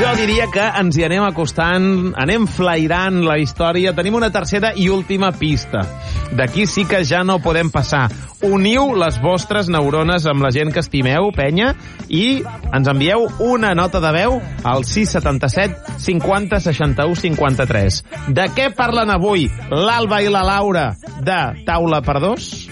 Jo diria que ens hi anem acostant, anem flairant la història. Tenim una tercera i última pista. D'aquí sí que ja no podem passar. Uniu les vostres neurones amb la gent que estimeu, penya, i ens envieu una nota de veu al 677 50 61 53. De què parlen avui l'Alba i la Laura de Taula per 2?